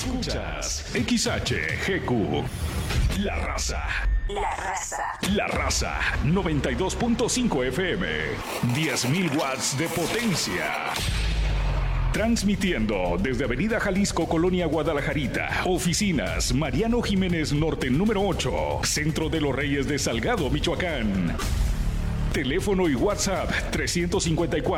Escuchas XHGQ. La Raza. La Raza. La Raza 92.5 FM. 10.000 watts de potencia. Transmitiendo desde Avenida Jalisco, Colonia Guadalajarita. Oficinas Mariano Jiménez Norte número 8. Centro de los Reyes de Salgado, Michoacán. Teléfono y WhatsApp 354